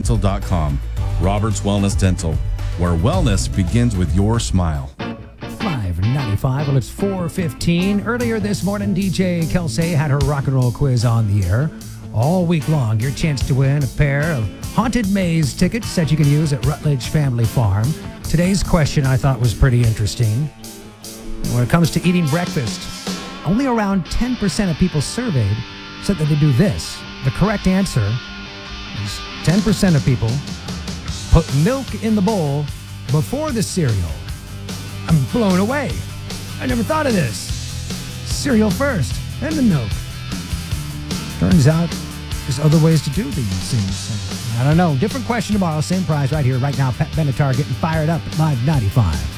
robertswellnessdental.com. Roberts Wellness Dental, where wellness begins with your smile. 595. Well, it's 4:15. Earlier this morning, DJ Kelsey had her rock and roll quiz on the air. All week long, your chance to win a pair of Haunted Maze tickets that you can use at Rutledge Family Farm. Today's question I thought was pretty interesting. When it comes to eating breakfast, only around 10% of people surveyed said that they do this. The correct answer is 10% of people put milk in the bowl before the cereal. I'm blown away. I never thought of this. Cereal first, then the milk. Turns out there's other ways to do these things. I don't know. Different question tomorrow, same prize right here, right now. Pat Benatar getting fired up at Live 95.